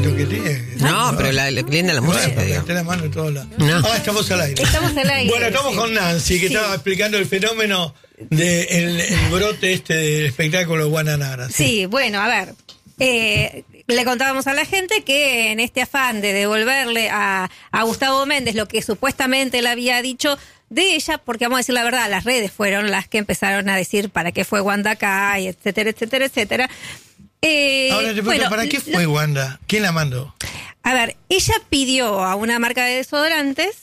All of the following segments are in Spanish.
lo que tiene. No, pero linda la música, bueno, digo. está la mano en todos lados. No. Estamos al aire. Estamos al aire. Bueno, estamos sí. con Nancy, que Sí. estaba explicando el fenómeno del el brote del espectáculo Guananara. Sí, bueno, a ver. Le contábamos a la gente que en este afán de devolverle a Gustavo Méndez lo que supuestamente él había dicho de ella, porque vamos a decir la verdad, las redes fueron las que empezaron a decir para qué fue Wanda acá, y etcétera, etcétera, etcétera. Ahora te pregunto, ¿para qué fue Wanda? ¿Quién la mandó? A ver, ella pidió a una marca de desodorantes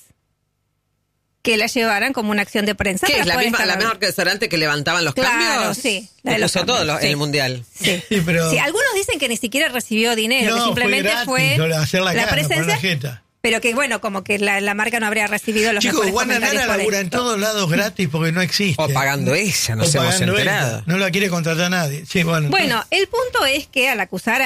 que la llevaran como una acción de prensa. ¿Qué es la para misma poder estar- marca de desodorante que levantaban los Claro, cambios? sí, la de Lo los puso todo cambios, en sí. el mundial. Sí. Sí, pero- Sí, algunos dicen que ni siquiera recibió dinero, que No, simplemente fue gratis, hacer la cara, poner presencia, la jeta. pero que bueno, como que la marca no habría recibido los Chicos, mejores Guananara comentarios por labura en esto. todos lados gratis porque no existe. O pagando ella, nos O hemos pagando enterado. ella. No la quiere contratar nadie. Sí, bueno. Bueno, el punto es que al acusar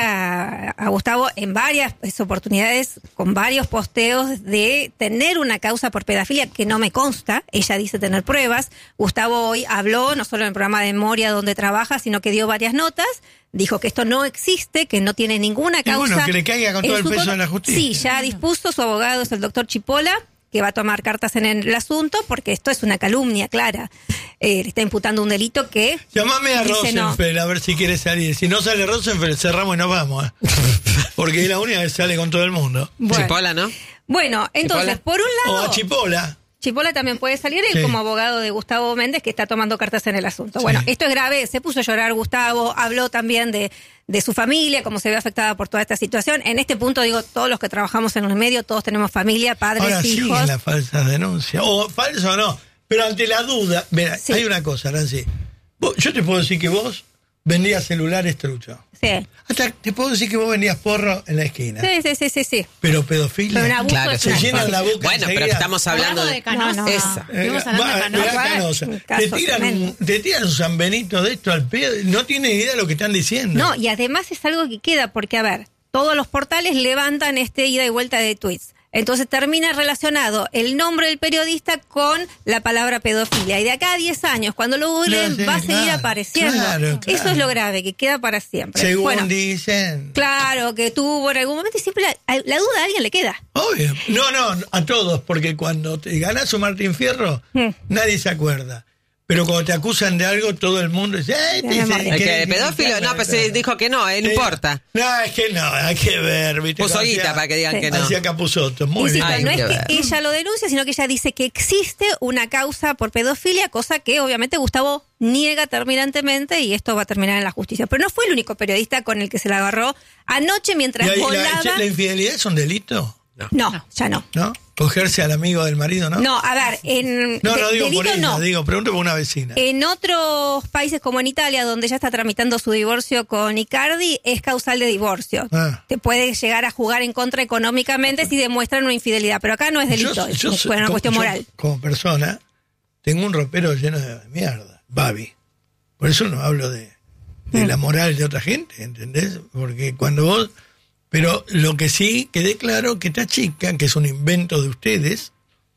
a Gustavo en varias oportunidades, con varios posteos de tener una causa por pedofilia que no me consta, ella dice tener pruebas. Gustavo hoy habló, no solo en el programa de Moria donde trabaja, sino que dio varias notas. Dijo que esto no existe, que no tiene ninguna causa. bueno, que le caiga con en todo el su peso contra. de la justicia. Sí, ya dispuso, su abogado es el doctor Chipola, que va a tomar cartas en el asunto, porque esto es una calumnia clara. Le está imputando un delito que... Llamame a dice no. Rosenfeld a ver si quiere salir. Si no sale Rosenfeld, cerramos y nos vamos. Porque es la única que sale con todo el mundo. Bueno. Chipola, ¿no? Bueno, entonces, Chipola. por un O lado... a Chipola. Chipola también puede salir él Sí. como abogado de Gustavo Méndez, que está tomando cartas en el asunto. Sí. Bueno, esto es grave, se puso a llorar Gustavo, habló también de su familia, cómo se ve afectada por toda esta situación. En este punto, digo, todos los que trabajamos en los medios, todos tenemos familia, padres, Ahora hijos. siguen las falsas denuncias. O falso o no. Pero ante la duda, mira, Sí. hay una cosa, Nancy. Yo te puedo decir que vos vendías celulares truchos. Sí. Hasta te puedo decir que vos vendías porro en la esquina. Sí. Pero pedofilia. Pero un abuso Claro, es se una llenan cosa. la boca. Bueno, pero enseguida. estamos hablando Hablamos de Canosa. No. Esa. Estuvimos hablando de Mirá Canosa. Canosa. Un caso Te tiran un San Benito de esto al pedo. No tiene idea de lo que están diciendo. No, y además es algo que queda, porque, a ver, todos los portales levantan este ida y vuelta de tweets. Entonces termina relacionado el nombre del periodista con la palabra pedofilia. Y de acá a 10 años, cuando lo googleen, Sí, va a seguir claro, apareciendo. claro. Eso es lo grave, que queda para siempre. Según Bueno, dicen. claro, que tuvo en algún momento y siempre la duda a alguien le queda. Obvio. No, a todos, porque cuando te ganas un Martín Fierro, nadie se acuerda. Pero cuando te acusan de algo, todo el mundo dice, ¡ay, te El ¿El que de pedófilo? No, pues se dijo que no, no importa. No, es que no, hay que ver, ¿viste? Puso guita para que digan Sí. que no. Hacía Capusotto, muy Insisto, bien. Ay, no es qué que ver. ella lo denuncia, sino que ella dice que existe una causa por pedofilia, cosa que obviamente Gustavo niega terminantemente y esto va a terminar en la justicia. Pero no fue el único periodista con el que se la agarró anoche mientras ¿Y ahí volaba. la infidelidad es un delito? No, ya no. ¿No? Cogerse al amigo del marido, ¿no? No, a ver, No, digo delito por ella, no. pregunto por una vecina. En otros países como en Italia, donde ya está tramitando su divorcio con Icardi, es causal de divorcio. Ah. Te puede llegar a jugar en contra económicamente si demuestran una infidelidad, pero acá no es delito, es una cuestión moral. Como persona, tengo un ropero lleno de mierda, Babi. Por eso no hablo de la moral de otra gente, ¿entendés? Porque cuando vos... Pero lo que sí quede claro que esta chica, que es un invento de ustedes,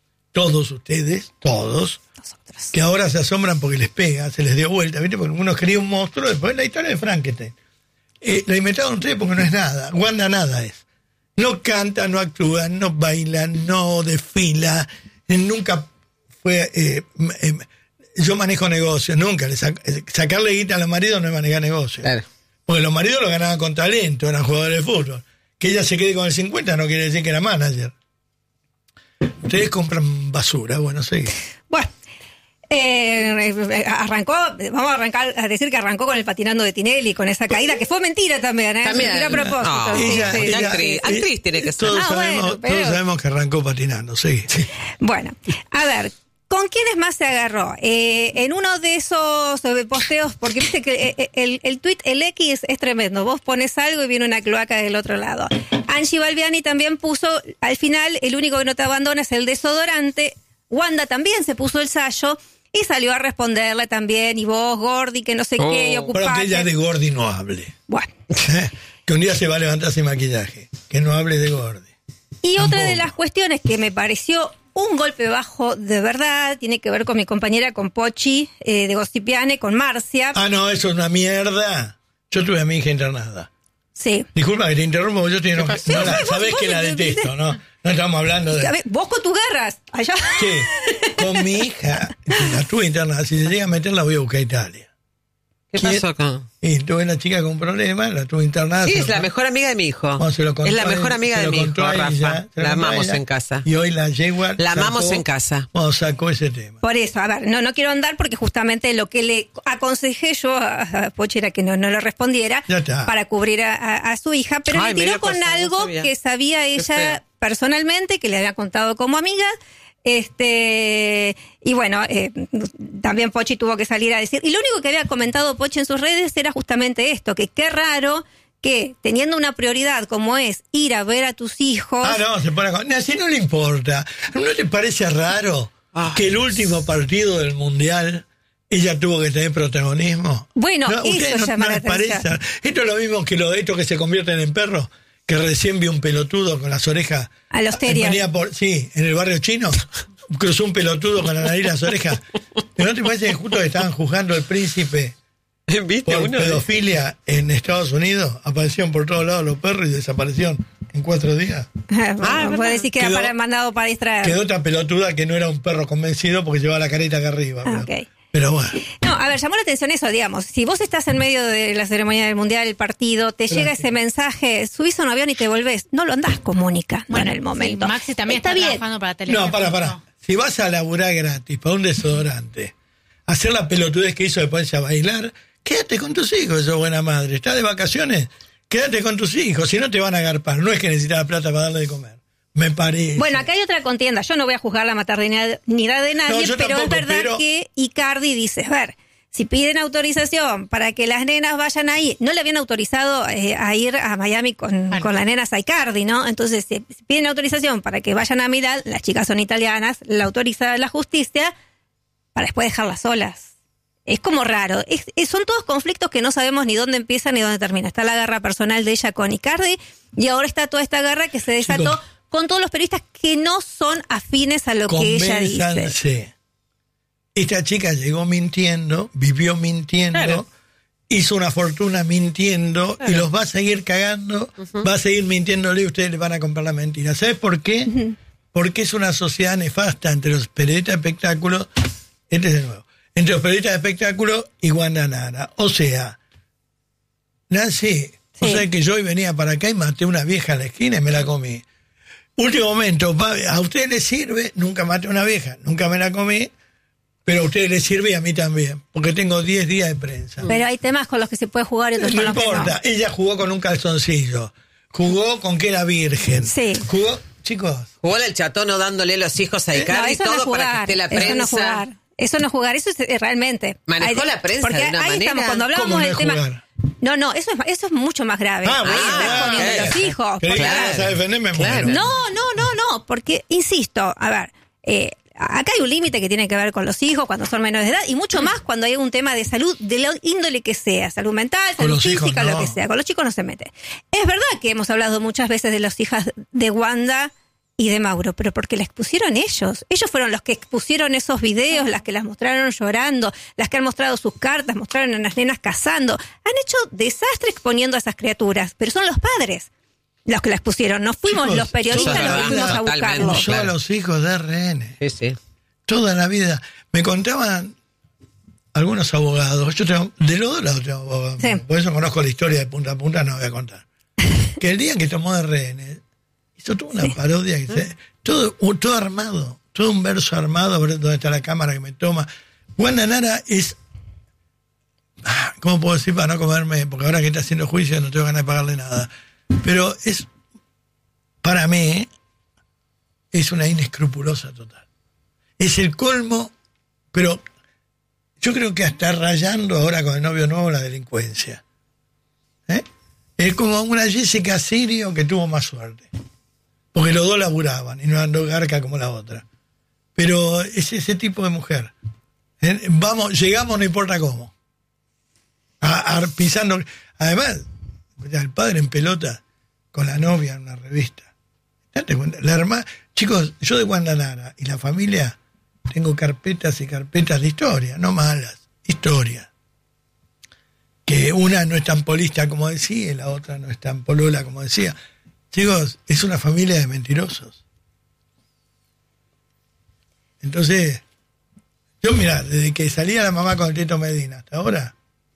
todos ustedes, todos, Nosotros. que ahora se asombran porque les pega, se les dio vuelta, ¿viste? Porque uno quería un monstruo, después la historia de Frankenstein. La inventaron ustedes porque no es nada, Wanda nada es. No canta, no actúa, no baila, no desfila, nunca fue... yo manejo negocios, nunca. Sacarle guita a los maridos no es manejar negocios. Claro. Porque los maridos lo ganaban con talento, eran jugadores de fútbol. Que ella se quede con el 50 no quiere decir que era manager. Ustedes compran basura, bueno, sí. Bueno, vamos a arrancar a decir que arrancó con el patinando de Tinelli, con esa caída, que fue mentira también, ¿eh? También. Mentira a propósito. No, sí, sí, sí. actriz tiene que ser. Todos, bueno, sabemos, pero- todos sabemos que arrancó patinando, sí. Bueno, a ver, ¿con quiénes más se agarró? En uno de esos posteos, porque viste que el tweet, el X es tremendo. Vos pones algo y viene una cloaca del otro lado. Angie Balbiani también puso, al final, el único que no te abandona es el desodorante. Wanda también se puso el sayo y salió a responderle también. Y vos, Gordi, que no sé qué, y Pero ocupate. que ella de Gordi no hable. Bueno. Que un día se va a levantar sin maquillaje. Que no hable de Gordi. Y otra de Tampoco. las cuestiones que me pareció un golpe bajo de verdad, tiene que ver con mi compañera, con Pochi, de Gossipiane, con Marcia. Ah, no, eso es una mierda. Yo tuve a mi hija internada. Sí. Disculpa que te interrumpo, yo estoy enojado. pasó? Sabés Vos que la detesto, ¿no? No estamos hablando de... A ver, vos con tus garras, allá. Sí, con mi hija, la tuve internada. Si se llega a meter, la voy a buscar a Italia. ¿Qué pasó acá? Y tuve una chica con un problema, la tuve internada. Sí, es la mejor amiga de mi hijo. Bueno, se lo contó Es la a él, mejor amiga se de lo mi hijo, contó a ella, Rafa. se lo La contó a amamos ella, en casa. Y hoy la yegua La amamos sacó- en casa. Bueno, sacó ese tema. Por eso, a ver, no quiero andar porque justamente lo que le aconsejé yo a Pochi era que no le respondiera Ya está. para cubrir a su hija, pero Ay, le me tiró dio con cosa, no algo sabía. que sabía Qué ella feo. personalmente, que le había contado como amiga. Y bueno, también Pochi tuvo que salir a decir. Y lo único que había comentado Pochi en sus redes era justamente esto, que qué raro que teniendo una prioridad como es ir a ver a tus hijos. Ah, no, se pone con... Si no le importa. ¿No te parece raro que el último partido del Mundial ella tuvo que tener protagonismo? Bueno, ¿No? eso ¿Ustedes llama la les parece? atención. Esto es lo mismo que estos que se convierten en perros, que recién vio un pelotudo con las orejas. A los terriers. Venía sí, en el barrio chino. Cruzó un pelotudo con la nariz y las orejas. ¿Pero no te parece que justo que estaban juzgando al príncipe ¿Viste? por Uno pedofilia en Estados Unidos? Aparecieron por todos lados los perros y desaparecieron en 4 días. Puede decir que Quedó- era mandado para distraer. Quedó otra pelotuda que no era un perro convencido porque llevaba la careta acá arriba. Ah, Pero, ok. pero bueno. No, a ver, llamó la atención eso, digamos. Si vos estás en medio de la ceremonia del Mundial, el partido, te llega ese mensaje, subís a un avión y te volvés. No lo andás comunicando en el momento. Sí, Maxi también está bien. trabajando para Telefe. No, para. Si vas a laburar gratis para un desodorante, hacer la pelotudez que hizo de ponerse a bailar, quédate con tus hijos, sos buena madre. ¿Estás de vacaciones? Quédate con tus hijos, si no te van a agarpar. No es que necesitas plata para darle de comer. Me parece. Bueno, acá hay otra contienda. Yo no voy a juzgar la maternidad de nadie, No, yo pero tampoco, es verdad pero- que Icardi dice, a ver, si piden autorización para que las nenas vayan ahí, no le habían autorizado a ir a Miami con las nenas a Icardi, ¿no? Entonces, si piden autorización para que vayan a Milán, las chicas son italianas, la autoriza la justicia para después dejarlas solas. Es como raro. Son todos conflictos que no sabemos ni dónde empieza ni dónde termina. Está la guerra personal de ella con Icardi y ahora está toda esta guerra que se desató Chicos, con todos los periodistas que no son afines a lo que ella dice. Convénzanse. Esta chica llegó mintiendo, vivió mintiendo, Claro. hizo una fortuna mintiendo y los va a seguir cagando, va a seguir mintiéndole y ustedes le van a comprar la mentira. ¿Sabes por qué? Porque es una sociedad nefasta entre los periodistas de espectáculos, este es de nuevo, entre los periodistas de espectáculos y Wanda Nara. O sea, Nancy, o Sí. sea que yo hoy venía para acá y maté una vieja en la esquina y me la comí. Último momento, a usted le sirve, nunca maté una vieja, nunca me la comí, pero a usted le sirve y a mí también, porque tengo 10 días de prensa. Pero hay temas con los que se puede jugar y otros No con los que no. importa, ella jugó con un calzoncillo, jugó con que era virgen, Sí. jugó, chicos, jugó el chatono dándole los hijos a No, Icardi y eso no es todo para que jugar. esté la Eso no es prensa. jugar. Eso no es jugar, eso es realmente. Manejó la prensa porque de una ahí manera. estamos, cuando ¿Cómo hablábamos no del es tema. jugar? No, eso es mucho más grave. Ah, bueno, Ahí estás poniendo ok. los hijos. Creí que Claro. ibas a defenderme, Claro. muero. No, porque, insisto, a ver, acá hay un límite que tiene que ver con los hijos cuando son menores de edad y mucho más cuando hay un tema de salud, de la índole que sea, salud mental, Con salud los hijos, física, no. lo que sea. Con los chicos no se mete. Es verdad que hemos hablado muchas veces de las hijas de Wanda y de Mauro, pero porque la expusieron ellos. Ellos fueron los que expusieron esos videos, las que las mostraron llorando, las que han mostrado sus cartas, mostraron a las nenas cazando. Han hecho desastre exponiendo a esas criaturas, pero son los padres los que la expusieron. No fuimos Chicos, los periodistas toda los la que fuimos a vida, buscarlo. totalmente. Usó a Claro. los hijos de RN. Sí, sí. Toda la vida. Me contaban algunos abogados, yo tengo, de los dos lados tengo abogados, Sí. por eso conozco la historia de punta a punta, no voy a contar. Que el día que tomó de rehenes, hizo toda una parodia, todo armado, todo un verso armado, a ver dónde está la cámara que me toma. Wanda Nara es, ¿cómo puedo decir para no comerme? Porque ahora que está haciendo juicio no tengo ganas de pagarle nada. Pero es, para mí, es una inescrupulosa total. Es el colmo, pero yo creo que hasta rayando ahora con el novio nuevo la delincuencia. Es como una Jessica Sirio que tuvo más suerte. Porque los dos laburaban y no andó garca como la otra. Pero es ese tipo de mujer. Vamos, llegamos no importa cómo. Pisando. Además, el padre en pelota con la novia en una revista. Date cuenta, la hermana. Chicos, yo de Wanda Nara y la familia tengo carpetas y carpetas de historia, no malas, historia. que una no es tan polista como decía y la otra no es tan polola como decía. Chicos, es una familia de mentirosos. Entonces, yo mirá, desde que salía la mamá con el Tito Medina hasta ahora.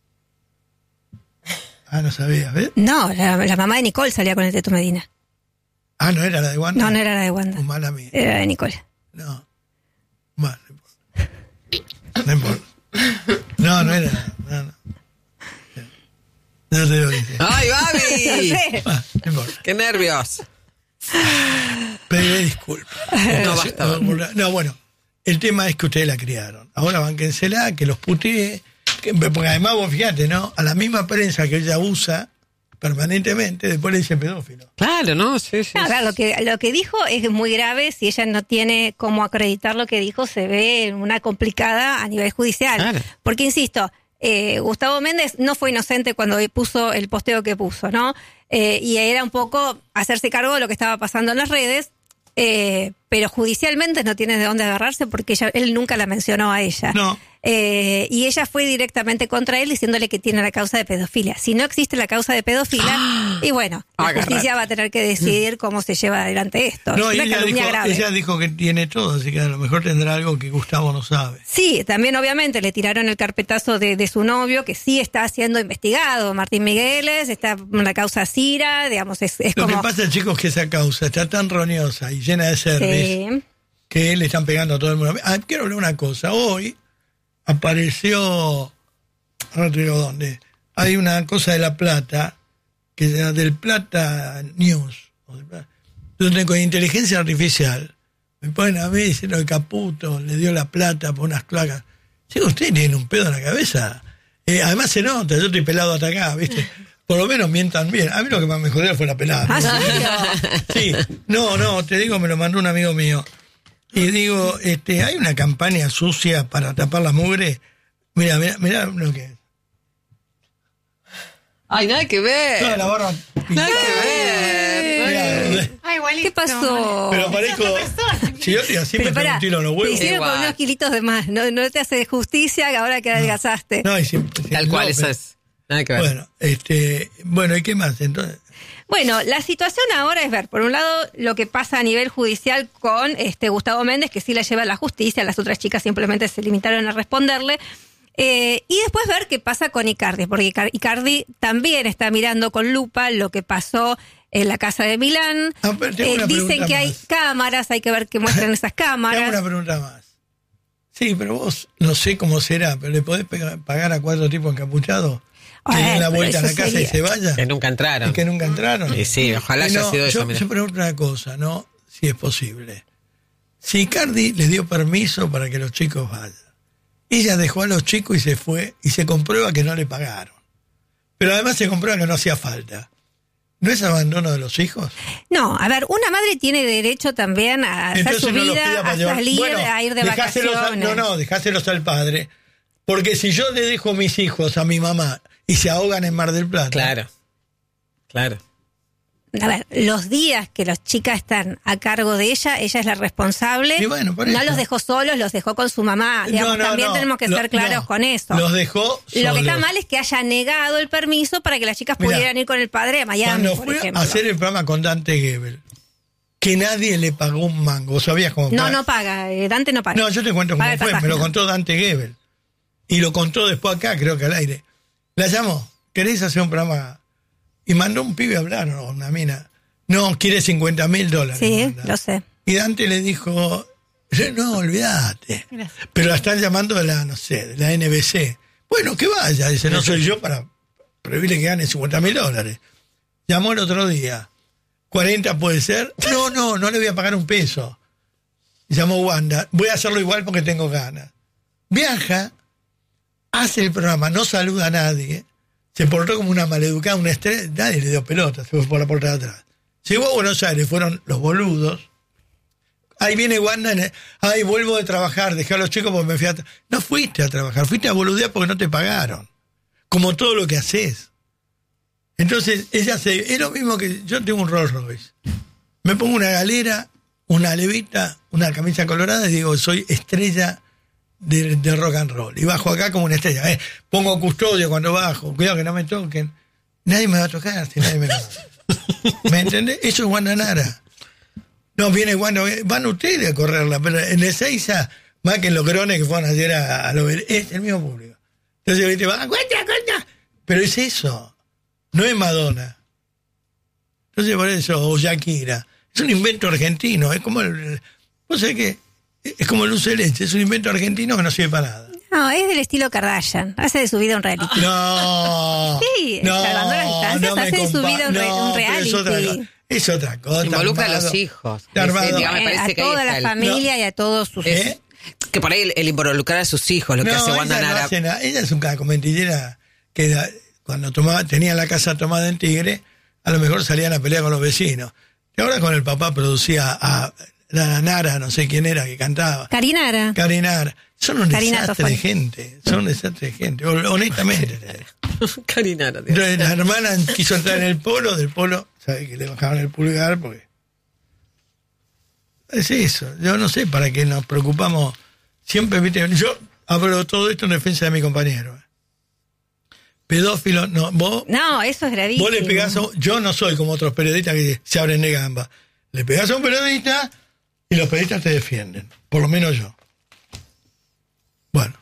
No sabías, ¿ves? No, la mamá de Nicole salía con el Teto Medina. ¿No era la de Wanda? No era la de Wanda. Mala mía. Era la de Nicole. No. Bueno, no importa. No era. No. No sé lo que dice. ¡Ay, No Babi! sé. No importa. ¡Qué nervios! Pediré disculpas. No, basta. No, bueno, el tema es que ustedes la criaron. Ahora bánquensela, que los putee. Porque además vos fíjate, ¿no? A la misma prensa que ella usa permanentemente, después le dice pedófilo. Claro, ¿no? Sí. No, claro, lo que dijo es muy grave. Si ella no tiene cómo acreditar lo que dijo, se ve una complicada a nivel judicial. Claro. Porque, insisto, Gustavo Méndez no fue inocente cuando puso el posteo que puso, ¿no? Y era un poco hacerse cargo de lo que estaba pasando en las redes, pero judicialmente no tiene de dónde agarrarse porque él nunca la mencionó a ella. No. Y ella fue directamente contra él diciéndole que tiene la causa de pedofilia. Si no existe la causa de pedofilia, y bueno, la justicia va a tener que decidir cómo se lleva adelante esto. No, es una calumnia grave. ella dijo que tiene todo, así que a lo mejor tendrá algo que Gustavo no sabe. Sí, también obviamente le tiraron el carpetazo de su novio, que sí está siendo investigado, Martín Migueles, está en la causa Cira, digamos, es Lo como... que pasa, chicos, es que esa causa está tan roñosa y llena de cerviz Sí. que le están pegando a todo el mundo. Quiero hablar una cosa. Hoy apareció, no te digo dónde, hay una cosa de La Plata, que se llama Del Plata News, donde con inteligencia artificial me ponen a mí diciendo que Caputo le dio la plata por unas cloacas. Chicos, ustedes tienen un pedo en la cabeza. Además se nota, yo estoy pelado hasta acá, ¿viste? Por lo menos mientan bien. A mí lo que más me jodió fue la pelada. Sí, no, te digo, me lo mandó un amigo mío. Y digo, hay una campaña sucia para tapar la mugre. Mira lo que es. ¡Ay, nada que ver! Toda la barba. ¡Nada que ver! Mirá, Ay, igualito. ¿Qué pasó? pero parezco. Si yo estoy así, me pego pará, un tiro en los te huevos. hicieron con Igual. unos kilitos de más. No te hace justicia ahora que adelgazaste. No, Tal cual, eso pero- es. Nada que ver. Bueno, ¿y qué más? Entonces, Bueno, la situación ahora es ver, por un lado, lo que pasa a nivel judicial con Gustavo Méndez, que sí la lleva a la justicia, las otras chicas simplemente se limitaron a responderle. Y después ver qué pasa con Icardi, porque Icardi también está mirando con lupa lo que pasó en la casa de Milán. pero tengo una Dicen pregunta que hay más. cámaras, hay que ver qué muestran esas Te hago cámaras. una pregunta más. Sí, pero vos, no sé cómo será, pero ¿le podés pagar a 4 tipos encapuchados que den la Pero vuelta a la eso casa y sería- se vayan? Que nunca entraron. Y que nunca entraron. Y sí, ojalá haya No, sido eso, yo, mira. yo pregunto una cosa, ¿no? Si es posible. Si Icardi les dio permiso para que los chicos vayan, ella dejó a los chicos y se fue, y se comprueba que no le pagaron. Pero además se comprueba que no hacía falta. ¿No es abandono de los hijos? No, a ver, una madre tiene derecho también a hacer su no los vida, pida para a llevar. salir, Bueno, a ir de dejáselos vacaciones. dejáselos al padre. Porque si yo le dejo mis hijos a mi mamá y se ahogan en Mar del Plata. Claro. A ver, los días que las chicas están a cargo de ella es la responsable. Y bueno, por no eso. los dejó solos, los dejó con su mamá. Digamos, también tenemos que ser claros con eso. Los dejó solos. Lo que está mal es que haya negado el permiso para que las chicas Mirá, pudieran ir con el padre a Miami, Cuando por fui ejemplo. a hacer el programa con Dante Gebel, que nadie le pagó un mango. ¿Vos sabías cómo paga? No paga, Dante no paga. No, yo te cuento cómo Paga el fue. pasaje, Me lo no. contó Dante Gebel. Y lo contó después acá, creo que al aire. La llamó. ¿Querés hacer un programa? Y mandó un pibe a hablar, o una mina. No, quiere $50,000. Sí, mandar. lo sé. Y Dante le dijo, no, olvídate. Gracias. Pero la están llamando de la, no sé, de la NBC. Bueno, que vaya. Dice, no soy yo para prohibirle que gane $50,000. Llamó el otro día. 40 puede ser. No le voy a pagar un peso. Llamó Wanda. Voy a hacerlo igual porque tengo ganas. Viaja, hace el programa, no saluda a nadie. Se portó como una maleducada, una estrella. Nadie le dio pelota, se fue por la puerta de atrás. Llegó a Buenos Aires, fueron los boludos. Ahí viene Wanda, ay, vuelvo de trabajar, dejé a los chicos porque me fui a... No fuiste a trabajar, fuiste a boludear porque no te pagaron. Como todo lo que haces. Entonces, es lo mismo que yo tengo un Rolls Royce. Me pongo una galera, una levita, una camisa colorada y digo, soy estrella de rock and roll. Y bajo acá como una estrella. Pongo custodio cuando bajo, cuidado que no me toquen. Nadie me va a tocar si nadie me lo hace. ¿Me entendés? Eso es Wanda Nara. No, viene Wanda, van ustedes a correrla, pero en Ezeiza, más que en los crones que fueron ayer a lo ver, es el mismo público. Entonces ahorita va, cuenta. Pero es eso, no es Madonna. Entonces por eso, o Shakira. Es un invento argentino, es como vos sabés que es como el dulce de leche, es un invento argentino que no sirve para nada. No, es del estilo Kardashian. Hace de su vida un reality. No. Sí, salvando las distancias, hace de su vida un reality. Es otra cosa. Involucra a los hijos. A toda la familia y a todos sus hijos. Que por ahí el involucrar a sus hijos, lo que hace Wanda Nara. Ella es una comentillera que cuando tenía la casa tomada en Tigre, a lo mejor salían a pelear con los vecinos. Y ahora con el papá producía a la Nara, no sé quién era, que cantaba. Carinara. Son un desastre de gente. Honestamente. Carinara. Entonces, la hermana quiso entrar en el polo, del polo, sabe que le bajaban el pulgar, porque es eso. Yo no sé para qué nos preocupamos. Siempre, viste, yo hablo todo esto en defensa de mi compañero. Pedófilo, no, vos. No, eso es gravísimo. Vos le pegás yo no soy como otros periodistas que se abren de gamba. Le pegás a un periodista y los periodistas te defienden. Por lo menos yo. Bueno.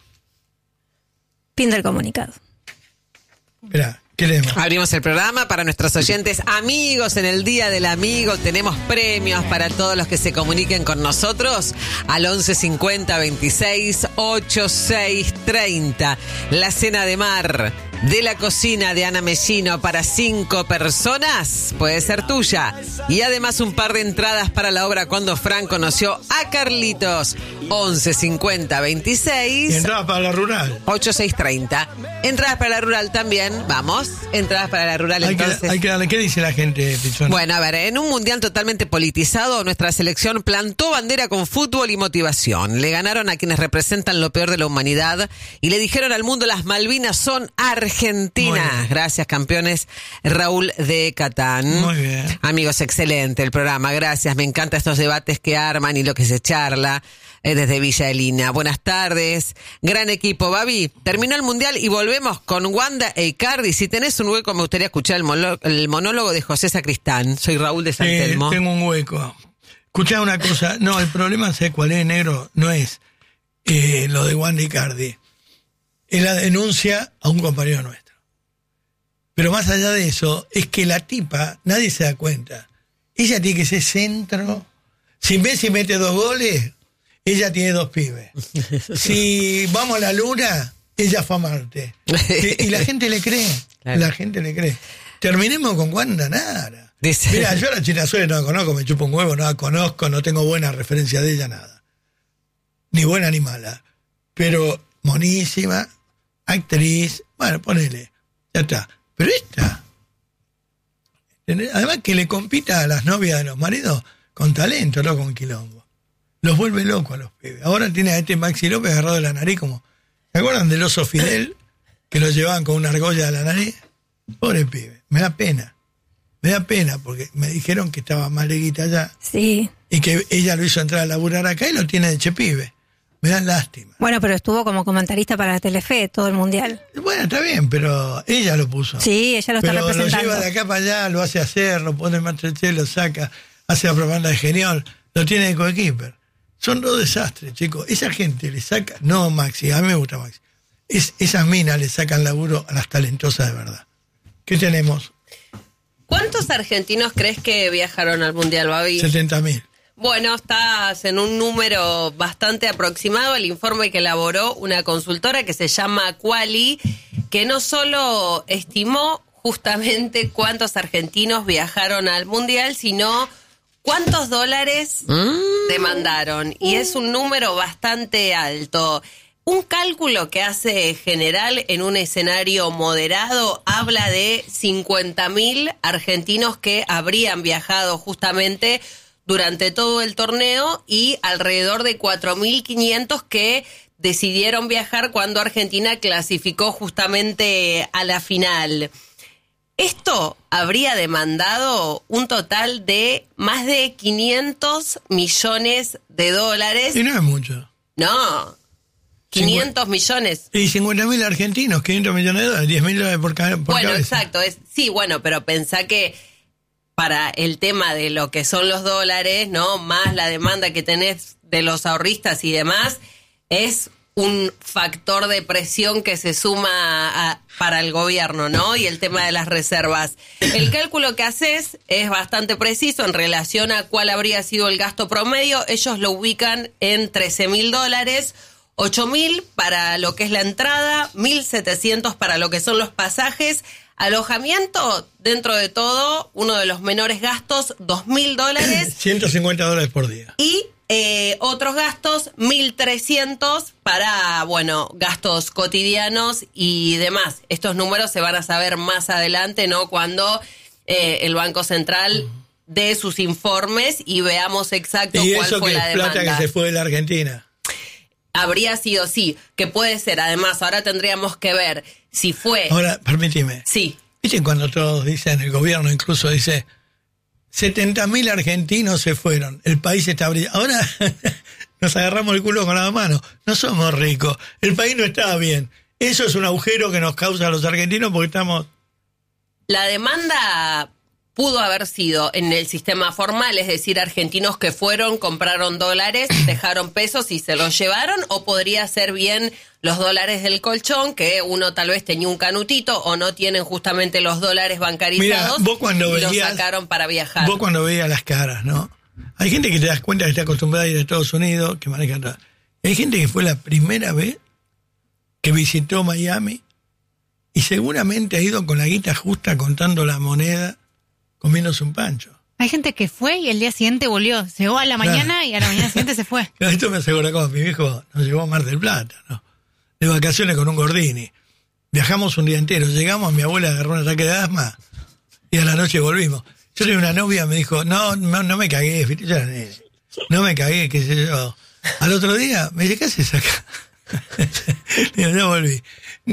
Fin del comunicado. Mirá, ¿qué leemos? Abrimos el programa para nuestros oyentes amigos. En el Día del Amigo tenemos premios para todos los que se comuniquen con nosotros al 11 50 26 86 30. La cena de mar de la cocina de Ana Mellino para 5 personas puede ser tuya. Y además un par de entradas para la obra Cuando Fran conoció a Carlitos. 11 50 26. Y entradas para la rural. 86 30. Entradas para la rural también. Vamos. Entradas para la rural entonces. Hay que darle. ¿Qué dice la gente, Pichón? Bueno, a ver, en un mundial totalmente politizado, nuestra selección plantó bandera con fútbol y motivación. Le ganaron a quienes representan lo peor de la humanidad y le dijeron al mundo: las Malvinas son Argentina. Gracias, campeones. Raúl de Catán. Muy bien. Amigos, excelente el programa. Gracias. Me encantan estos debates que arman y lo que se charla desde Villa de Lina. Buenas tardes. Gran equipo, Babi. Terminó el mundial y volvemos con Wanda e Icardi. Si tenés un hueco, me gustaría escuchar el monólogo de José Sacristán. Soy Raúl de San Telmo. Tengo un hueco. Escuchá una cosa. No, el problema, ¿sabes cuál es, negro? No es lo de Wanda e Icardi. Es la denuncia a un compañero nuestro. Pero más allá de eso, es que la tipa, nadie se da cuenta. Ella tiene que ser centro. Si Messi mete 2 goles, ella tiene 2 pibes. Si vamos a la luna, ella fue a Marte. Y la gente le cree. Claro. La gente le cree. Terminemos con Wanda Nara. Mira, yo a la China Suárez no la conozco, me chupo un huevo, no la conozco, no tengo buena referencia de ella, nada. Ni buena ni mala. Pero monísima, actriz, bueno, ponele, ya está. Pero esta, además que le compita a las novias de los maridos con talento, no con quilombo. Los vuelve locos a los pibes. Ahora tiene a este Maxi López agarrado de la nariz como... ¿Se acuerdan del oso Fidel? Que lo llevaban con una argolla de la nariz. Pobre pibe. Me da pena. Porque me dijeron que estaba más leguita allá. Sí. Y que ella lo hizo entrar a laburar acá y lo tiene de chepibe. Me dan lástima. Bueno, pero estuvo como comentarista para Telefe todo el mundial. Bueno, está bien, pero ella lo puso. Sí, ella lo está representando. Pero lo lleva de acá para allá, lo hace hacer, lo pone en Masterchef, lo saca, hace la propaganda de Genial, lo tiene de coequiper. Son 2 desastres, chicos. Esa gente le saca... No, Maxi, a mí me gusta Maxi. Esas minas le sacan laburo a las talentosas de verdad. ¿Qué tenemos? ¿Cuántos argentinos crees que viajaron al Mundial, Babi? 70.000. Bueno, estás en un número bastante aproximado. El informe que elaboró una consultora que se llama Quali, que no solo estimó justamente cuántos argentinos viajaron al Mundial, sino... ¿cuántos dólares demandaron? Y es un número bastante alto. Un cálculo que hace General en un escenario moderado habla de 50.000 argentinos que habrían viajado justamente durante todo el torneo y alrededor de 4.500 que decidieron viajar cuando Argentina clasificó justamente a la final. Esto habría demandado un total de más de 500 millones de dólares. Y no es mucho. No. 500 millones. Y 50.000 argentinos, 500 millones de dólares, 10.000 dólares por Bueno, cabeza. exacto. Sí, bueno, pero pensá que para el tema de lo que son los dólares, ¿no? Más la demanda que tenés de los ahorristas y demás, es un factor de presión que se suma para el gobierno, ¿no? Y el tema de las reservas. El cálculo que haces es bastante preciso en relación a cuál habría sido el gasto promedio. Ellos lo ubican en $13.000, 8.000 para lo que es la entrada, 1.700 para lo que son los pasajes. Alojamiento, dentro de todo, uno de los menores gastos, $2.000. $150 por día. Y otros gastos, 1.300 para, bueno, gastos cotidianos y demás. Estos números se van a saber más adelante, ¿no? Cuando el Banco Central dé sus informes y veamos exacto ¿Y cuál eso fue que la es plata demanda. que se fue de la Argentina? Habría sido, sí, que puede ser. Además, ahora tendríamos que ver si fue... Ahora, permíteme. Sí. ¿Viste cuando todos dicen, el gobierno incluso dice, 70.000 argentinos se fueron, el país está brillando? Ahora nos agarramos el culo con la mano. No somos ricos, el país no está bien. Eso es un agujero que nos causa a los argentinos porque estamos... La demanda pudo haber sido en el sistema formal, es decir, argentinos que fueron, compraron dólares, dejaron pesos y se los llevaron, o podría ser bien los dólares del colchón, que uno tal vez tenía un canutito o no tienen justamente los dólares bancarizados. Mirá, vos cuando y los veías- sacaron para viajar. Vos cuando veías las caras, ¿no? Hay gente que te das cuenta que está acostumbrada a ir a Estados Unidos, que maneja todo. Hay gente que fue la primera vez que visitó Miami y seguramente ha ido con la guita justa contando la moneda, comiéndose un pancho. Hay gente que fue y el día siguiente volvió. Llegó a la mañana Claro. y a la mañana siguiente se fue. Esto me hace acordar como mi viejo nos llevó a Mar del Plata, ¿no? De vacaciones con un Gordini. Viajamos un día entero, llegamos, mi abuela agarró un ataque de asma y a la noche volvimos. Yo tenía una novia, me dijo, no me cagué, yo era nene. No me cagué, qué sé yo. Al otro día me dice, ¿qué haces acá? Digo, no volví.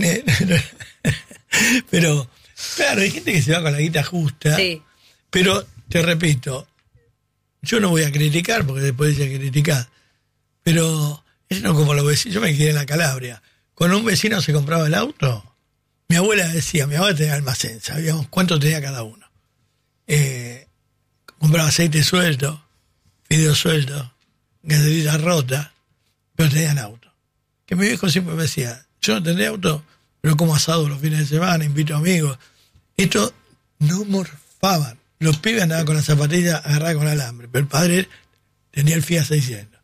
Pero, claro, hay gente que se va con la guita justa. Sí. Pero, te repito, yo no voy a criticar, porque después dice criticar, pero es no como los vecinos. Yo me quedé en la Calabria. Cuando un vecino se compraba el auto, mi abuela decía, mi abuela tenía almacén, sabíamos cuánto tenía cada uno. Compraba aceite suelto, fideos sueltos, galletitas rotas, pero tenían auto. Que mi viejo siempre me decía, yo no tendré auto, pero como asado los fines de semana, invito amigos. Esto no morfaban. Los pibes andaban con las zapatillas agarradas con alambre, pero el padre tenía el Fiat 600.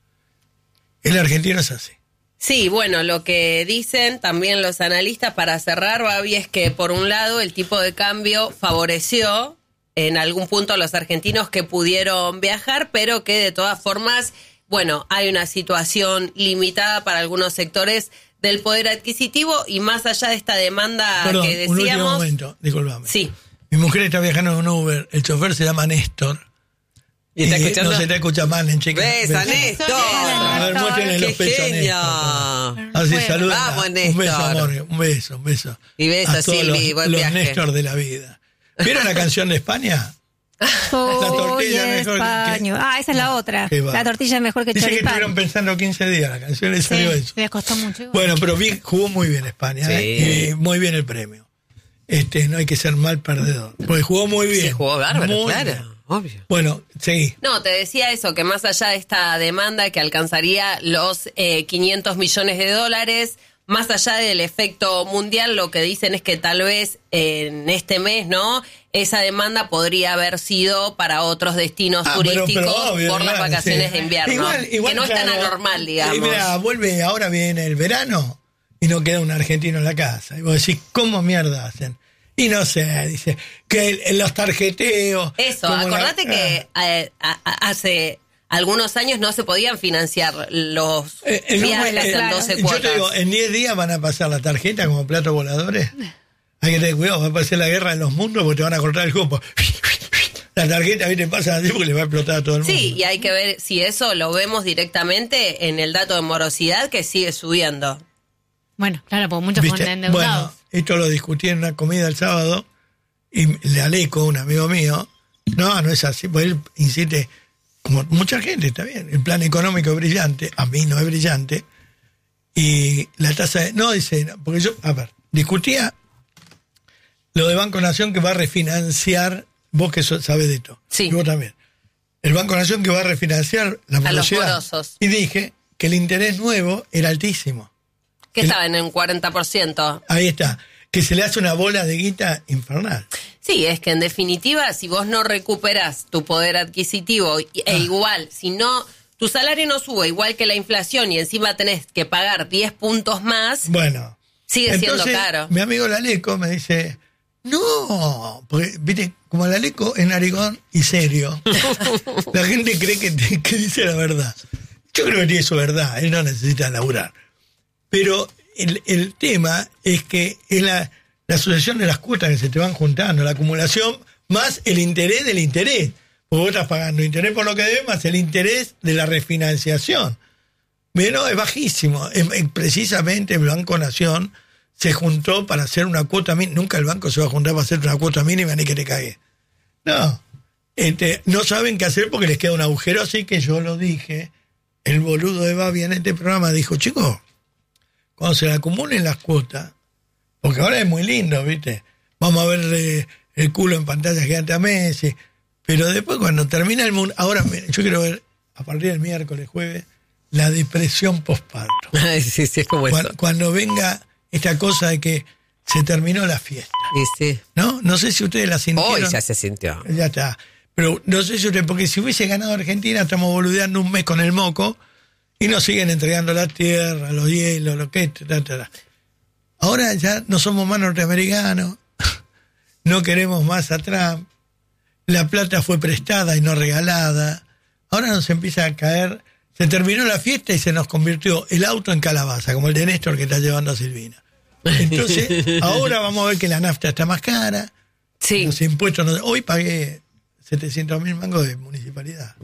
El argentino es así. Sí, bueno, lo que dicen también los analistas para cerrar, Babi, es que por un lado el tipo de cambio favoreció en algún punto a los argentinos que pudieron viajar, pero que de todas formas, bueno, hay una situación limitada para algunos sectores del poder adquisitivo y más allá de esta demanda Perdón, que un último decíamos... momento, disculpame. Sí, Mi mujer está viajando en un Uber, el chofer se llama Néstor. ¿Y está escuchando? No se te escucha mal en chica. ¡Besa, Beso. Néstor! A ver, muéstrenle los ¡Qué pechos a genio! Néstor. Así saluda. Vamos, Un beso, Néstor. amor. Un beso, un beso. Y beso, a todos Silvi, los, buen los viaje. Néstor de la vida. ¿Vieron la canción de España? Soy tortilla mejor que- español. Ah, esa es la otra. Qué va. La tortilla es mejor que Dice que choripán. estuvieron pensando 15 días la canción, le salió Sí, eso. les costó mucho. Bueno, pero jugó muy bien España, Sí. y muy bien el premio. No hay que ser mal perdedor, porque jugó muy bien. Sí, jugó bárbaro, Muy claro, bien. obvio. Bueno, seguí. no, te decía eso, que más allá de esta demanda que alcanzaría los 500 millones de dólares, más allá del efecto mundial, lo que dicen es que tal vez en este mes, ¿no? Esa demanda podría haber sido para otros destinos turísticos obvio, por las claro, vacaciones sí. de invierno, que no es tan claro, anormal, digamos. Y mira, vuelve, ahora viene el verano y no queda un argentino en la casa. Y vos decís, ¿cómo mierda hacen? Y no sé, dice, que los tarjeteos... Eso, como acordate que hace algunos años no se podían financiar los viajes en 12 cuotas. Yo te digo, en 10 días van a pasar la tarjeta como platos voladores. Hay que tener cuidado, va a pasar la guerra de los mundos porque te van a cortar el juego. La tarjeta, viste, pasa así porque le va a explotar a todo el mundo. Sí, y hay que ver si eso lo vemos directamente en el dato de morosidad que sigue subiendo. Bueno, claro, porque muchos ¿Viste? fueron endeudados. Bueno, esto lo discutí en una comida el sábado y le Aleco, un amigo mío, no es así, porque él insiste, como mucha gente, está bien, el plan económico es brillante, a mí no es brillante, Y la tasa de... No, dice, no, porque yo, a ver, discutía lo de Banco Nación que va a refinanciar, vos que sabés de esto, Sí. y vos también. El Banco Nación que va a refinanciar la A los morosidad. morosos. Y dije que el interés nuevo era altísimo. Que estaban en un 40%. Ahí está, que se le hace una bola de guita infernal. Sí, es que en definitiva, si vos no recuperás tu poder adquisitivo igual, si no, tu salario no sube igual que la inflación y encima tenés que pagar 10 puntos más, Bueno. sigue siendo Entonces, caro. Mi amigo Laleco me dice, no, porque, viste, como Laleco es narigón y serio, la gente cree que dice la verdad. Yo creo que tiene su verdad, él no necesita laburar. Pero el tema es que es la asociación de las cuotas que se te van juntando, la acumulación más el interés del interés. Porque vos estás pagando interés por lo que debes más el interés de la refinanciación. Bueno, es bajísimo. Precisamente el Banco Nación se juntó para hacer una cuota mínima. Nunca el banco se va a juntar para hacer una cuota mínima ni que te cague. No. No saben qué hacer porque les queda un agujero, así que yo lo dije. El boludo de Babi en este programa dijo, chicos, cuando se le acumulen las cuotas, porque ahora es muy lindo, ¿viste? Vamos a ver el culo en pantalla gigante a Messi, pero después cuando termina el mundo, ahora yo quiero ver, a partir del miércoles, jueves, la depresión postparto. Ay, sí, es como eso. Cuando venga esta cosa de que se terminó la fiesta, Sí. ¿no? No sé si ustedes la sintieron. Hoy ya se sintió. Ya está. Pero no sé si ustedes, porque si hubiese ganado Argentina, estamos boludeando un mes con el moco y nos siguen entregando la tierra, los hielos, lo que ta. Ahora ya no somos más norteamericanos, no queremos más a Trump, la plata fue prestada y no regalada, ahora nos empieza a caer, se terminó la fiesta y se nos convirtió el auto en calabaza, como el de Néstor que está llevando a Silvina. Entonces, ahora vamos a ver que la nafta está más cara, Sí. los impuestos, hoy pagué 700.000 mangos de municipalidad.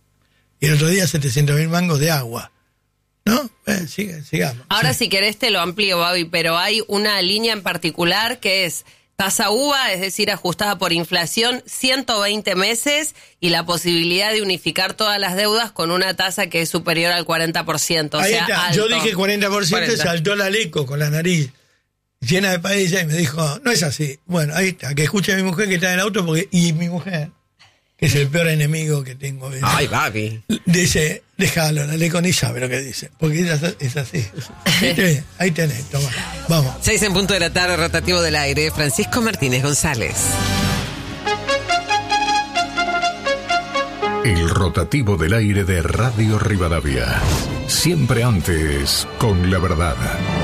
Y el otro día 700.000 mangos de agua. ¿No? Sigamos. Ahora, Sí. si querés, te lo amplío, Babi, pero hay una línea en particular que es tasa UVA, es decir, ajustada por inflación, 120 meses y la posibilidad de unificar todas las deudas con una tasa que es superior al 40%. Ahí o sea, está. alto. Yo dije 40%, 40. saltó la Leco con la nariz llena de paella y me dijo, no es así. Bueno, ahí está. Que escuche a mi mujer que está en el auto y mi mujer, que es el peor enemigo que tengo. Ay, Babi. Dice, déjalo, la Leco ni sabe lo que dice, porque ella es así. ¿Viste? Ahí tenés, toma. Vamos. 6 en punto de la tarde, rotativo del aire. Francisco Martínez González. El rotativo del aire de Radio Rivadavia. Siempre antes con la verdad.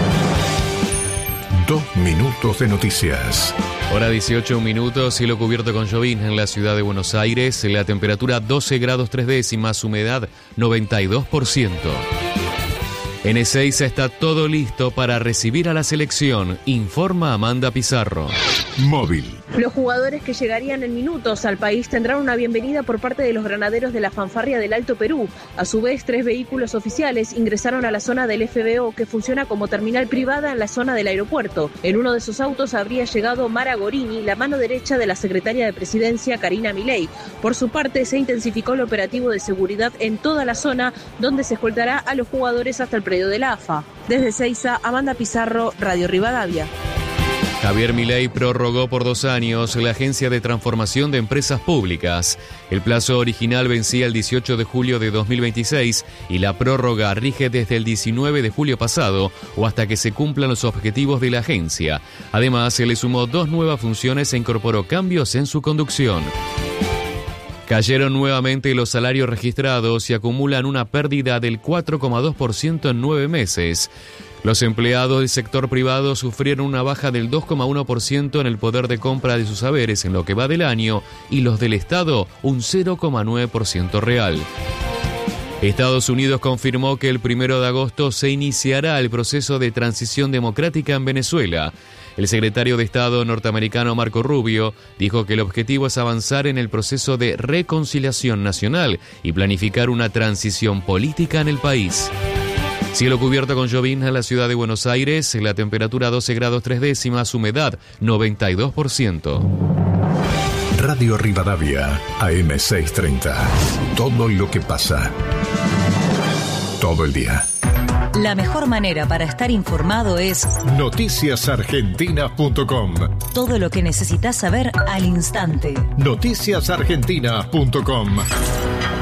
2 minutos de noticias. Hora 18 minutos, cielo cubierto con llovizna en la ciudad de Buenos Aires, la temperatura 12 grados 3 décimas, humedad 92%. En Ezeiza está todo listo para recibir a la selección, informa Amanda Pizarro. Móvil. Los jugadores que llegarían en minutos al país tendrán una bienvenida por parte de los granaderos de la fanfarria del Alto Perú. A su vez, 3 vehículos oficiales ingresaron a la zona del FBO, que funciona como terminal privada en la zona del aeropuerto. En uno de esos autos habría llegado Mara Gorini, la mano derecha de la secretaria de Presidencia, Karina Milei. Por su parte, se intensificó el operativo de seguridad en toda la zona, donde se escoltará a los jugadores hasta el predio de la AFA. Desde Ezeiza, Amanda Pizarro, Radio Rivadavia. Javier Milei prorrogó por 2 años la Agencia de Transformación de Empresas Públicas. El plazo original vencía el 18 de julio de 2026 y la prórroga rige desde el 19 de julio pasado o hasta que se cumplan los objetivos de la agencia. Además, se le sumó 2 nuevas funciones e incorporó cambios en su conducción. Cayeron nuevamente los salarios registrados y acumulan una pérdida del 4,2% en 9 meses. Los empleados del sector privado sufrieron una baja del 2,1% en el poder de compra de sus haberes en lo que va del año y los del Estado un 0,9% real. Estados Unidos confirmó que el 1 de agosto se iniciará el proceso de transición democrática en Venezuela. El secretario de Estado norteamericano Marco Rubio dijo que el objetivo es avanzar en el proceso de reconciliación nacional y planificar una transición política en el país. Cielo cubierto con llovizna en la ciudad de Buenos Aires, la temperatura 12 grados 3 décimas, humedad 92%. Radio Rivadavia, AM 630. Todo lo que pasa. Todo el día. La mejor manera para estar informado es noticiasargentinas.com. todo lo que necesitas saber al instante. Noticiasargentinas.com.